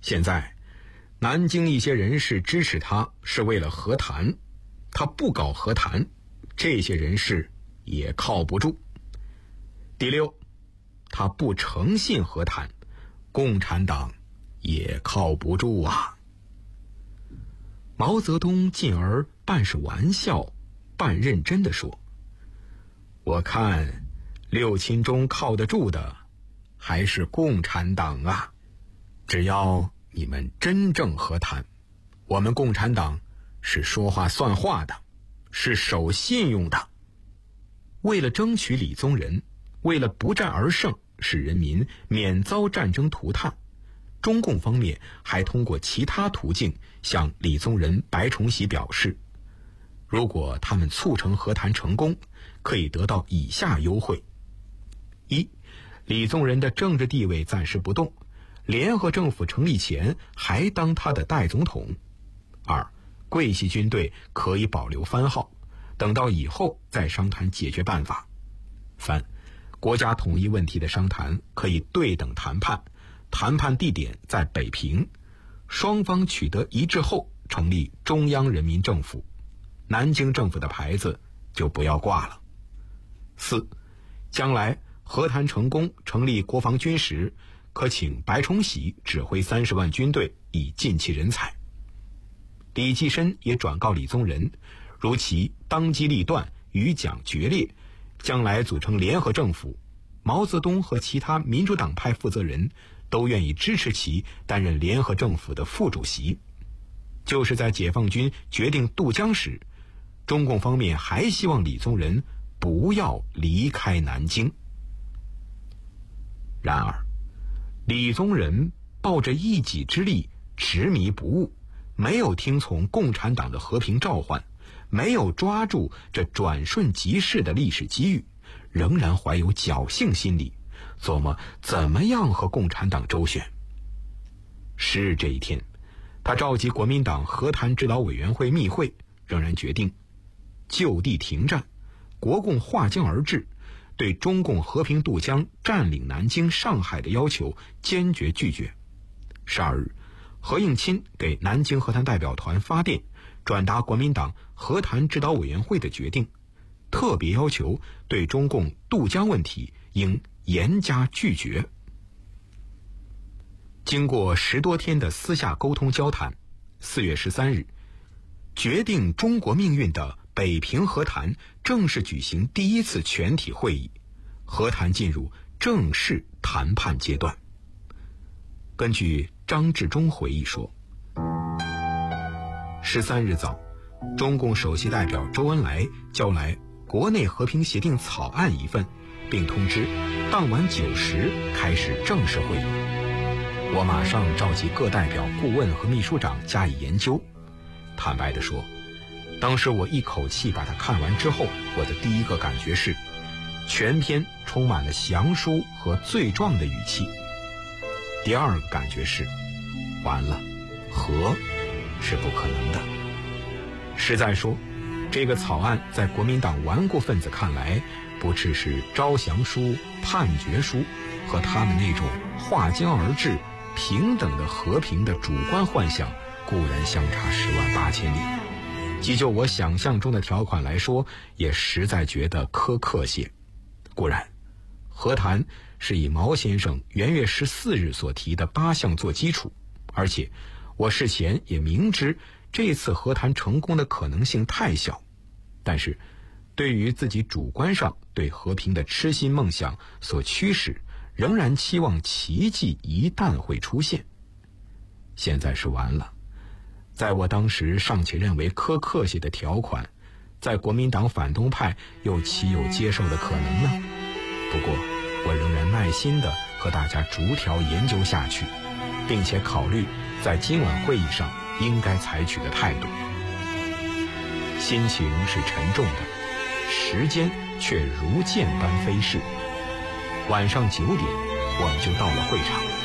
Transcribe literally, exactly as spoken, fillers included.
现在南京一些人士支持他是为了和谈，他不搞和谈，这些人士也靠不住。第六，他不诚信和谈，共产党也靠不住啊。毛泽东进而半是玩笑半认真地说，我看六亲中靠得住的还是共产党啊，只要你们真正和谈，我们共产党是说话算话的，是守信用的。为了争取李宗仁，为了不战而胜，使人民免遭战争涂炭，中共方面还通过其他途径向李宗仁、白崇禧表示，如果他们促成和谈成功，可以得到以下优惠：一，李宗仁的政治地位暂时不动，联合政府成立前还当他的代总统；二，桂系军队可以保留番号，等到以后再商谈解决办法；三，国家统一问题的商谈可以对等谈判，谈判地点在北平，双方取得一致后成立中央人民政府，南京政府的牌子就不要挂了。四，将来和谈成功成立国防军时，可请白崇禧指挥三十万军队以尽其人才。李济深也转告李宗仁，如其当机立断，与蒋决裂，将来组成联合政府，毛泽东和其他民主党派负责人都愿意支持其担任联合政府的副主席。就是在解放军决定渡江时，中共方面还希望李宗仁不要离开南京。然而李宗仁抱着一己之力执迷不悟，没有听从共产党的和平召唤，没有抓住这转瞬即逝的历史机遇，仍然怀有侥幸心理，琢磨怎么样和共产党周旋。十日这一天，他召集国民党和谈指导委员会密会，仍然决定就地停战，国共划江而治，对中共和平渡江、占领南京、上海的要求坚决拒绝。十二日，何应钦给南京和谈代表团发电，转达国民党和谈指导委员会的决定，特别要求对中共渡江问题应严加拒绝。经过十多天的私下沟通交谈，四月十三日，决定中国命运的北平和谈正式举行第一次全体会议，和谈进入正式谈判阶段。根据张治中回忆说，十三日早，中共首席代表周恩来交来国内和平协定草案一份，并通知当晚九时开始正式会议。我马上召集各代表、顾问和秘书长加以研究。坦白地说，当时我一口气把它看完之后，我的第一个感觉是，全篇充满了详书和罪状的语气。第二个感觉是，完了，和是不可能的。实在说，这个草案在国民党顽固分子看来，不只是招降书、判决书，和他们那种划江而治、平等的和平的主观幻想固然相差十万八千里，即就我想象中的条款来说，也实在觉得苛刻些。固然和谈是以毛先生元月十四日所提的八项做基础，而且我事前也明知这次和谈成功的可能性太小，但是对于自己主观上对和平的痴心梦想所驱使，仍然期望奇迹一旦会出现。现在是完了，在我当时尚且认为苛刻些的条款，在国民党反动派又岂有接受的可能呢？不过我仍然耐心地和大家逐条研究下去，并且考虑在今晚会议上应该采取的态度。心情是沉重的，时间却如箭般飞逝。晚上九点，我们就到了会场。